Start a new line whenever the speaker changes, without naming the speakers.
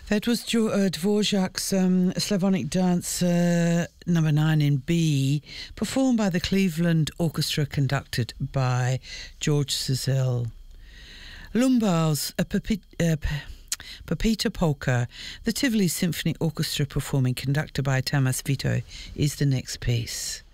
That was Dvorak's Slavonic Dance number 9 in B, performed by the Cleveland Orchestra, conducted by George Szell. Lumbau's Pepita Polka, the Tivoli Symphony Orchestra performing, conducted by Tamas Vito, is the next piece.